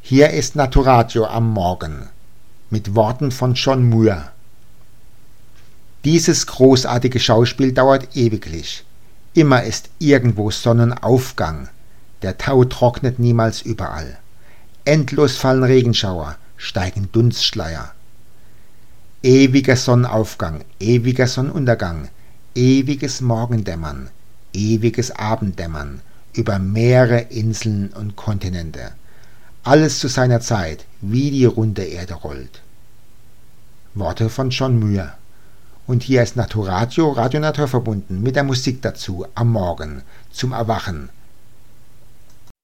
Hier ist Naturatio am Morgen mit Worten von John Muir. Dieses großartige Schauspiel dauert ewiglich. Immer ist irgendwo Sonnenaufgang. Der Tau trocknet niemals überall. Endlos fallen Regenschauer, steigen Dunstschleier. Ewiger Sonnenaufgang, ewiger Sonnenuntergang, ewiges Morgendämmern, ewiges Abenddämmern, über Meere, Inseln und Kontinente. Alles zu seiner Zeit, wie die runde Erde rollt. Worte von John Muir. Und hier ist Naturatio, Radio Natur verbunden, mit der Musik dazu, am Morgen, zum Erwachen,